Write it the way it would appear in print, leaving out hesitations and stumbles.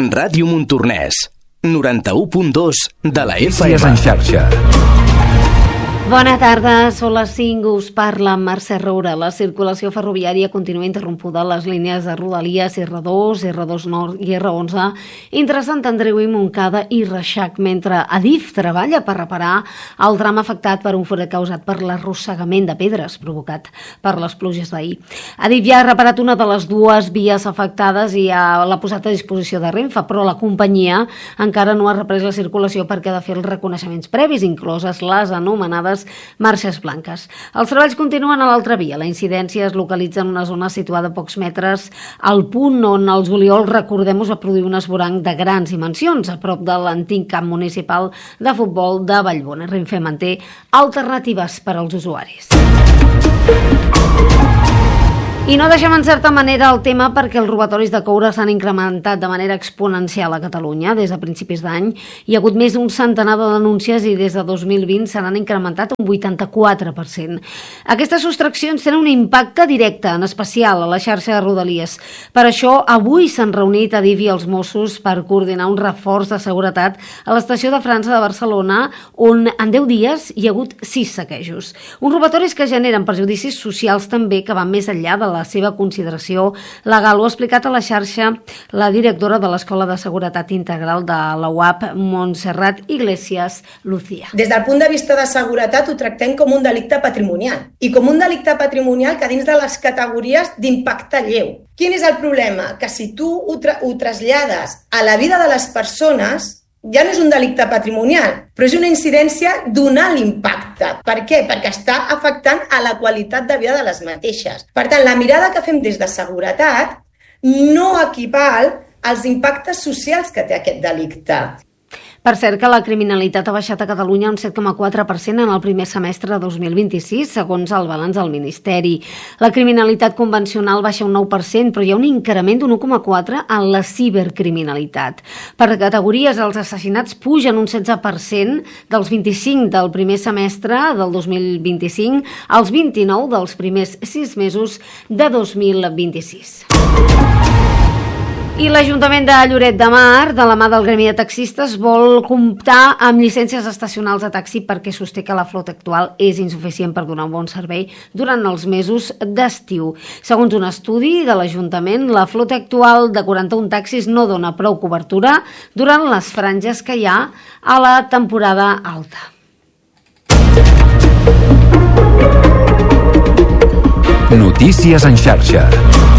Ràdio Montornès, 91.2 de la FM. Notícies en xarxa. Bona tarda, són les 5, us parla Mercè Roura. La circulació ferroviària continua interrompuda a les línies de Rodalies R2, R2 Nord i R11 entre Sant Andreu i Montcada i Reixac, mentre Adif treballa per reparar el tram afectat per un forat causat per l'arrossegament de pedres provocat per les pluges d'ahir. Adif ja ha reparat una de les dues vies afectades i ja l'ha posat a disposició de Renfe, però la companyia encara no ha reprès la circulació perquè ha de fer els reconeixements previs, incloses les anomenades marxes blanques. Els treballs continuen a l'altra via. La incidència es localitza en una zona situada a pocs metres al punt on el juliol, recordem-ho, va produir un esvoranc de grans dimensions a prop de l'antic camp municipal de futbol de Vallbona. Renfe manté alternatives per als usuaris. I no deixem en certa manera el tema perquè els robatoris de coure s'han incrementat de manera exponencial a Catalunya. Des de principis d'any hi ha hagut més d'un centenar de denúncies i des de 2020 se n'han incrementat un 84%. Aquestes sostraccions tenen un impacte directe, en especial a la xarxa de Rodalies. Per això, avui s'han reunit Adif i els Mossos per coordinar un reforç de seguretat a l'estació de França de Barcelona, on en 10 dies hi ha hagut 6 saquejos. Uns robatoris que generen perjudicis socials també que van més enllà de la seva consideració legal. Ho ha explicat a la xarxa la directora de l'Escola de Seguretat Integral de la UAP, Montserrat Iglesias Lucía. Des del punt de vista de seguretat ho tractem com un delicte patrimonial i com un delicte patrimonial que dins de les categories d'impacte lleu. Quin és el problema? Que si tu ho trasllades a la vida de les persones, ja no és un delicte patrimonial, però és una incidència d'un alt impacte. Per què? Perquè està afectant a la qualitat de vida de les mateixes. Per tant, la mirada que fem des de seguretat no equival als impactes socials que té aquest delicte. Per cert, que la criminalitat ha baixat a Catalunya un 7,4% en el primer semestre de 2026, segons el balanç del Ministeri. La criminalitat convencional baixa un 9%, però hi ha un increment d'un 1,4% en la cibercriminalitat. Per categories, els assassinats pugen un 16% dels 25 del primer semestre del 2025 als 29 dels primers 6 mesos de 2026. I l'Ajuntament de Lloret de Mar, de la mà del Gremi de Taxistes, vol comptar amb llicències estacionals de taxi perquè sosté que la flota actual és insuficient per donar un bon servei durant els mesos d'estiu. Segons un estudi de l'Ajuntament, la flota actual de 41 taxis no dona prou cobertura durant les franges que hi ha a la temporada alta. Notícies en xarxa.